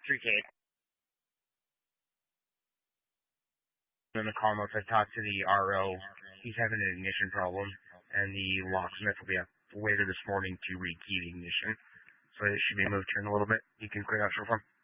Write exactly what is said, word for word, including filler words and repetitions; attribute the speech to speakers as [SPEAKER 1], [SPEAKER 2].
[SPEAKER 1] three K.
[SPEAKER 2] In the call notes, I talked to the R O. He's having an ignition problem, and the locksmith will be up later this morning to rekey the ignition. So it should be moved here in a little bit. You can clear that for him.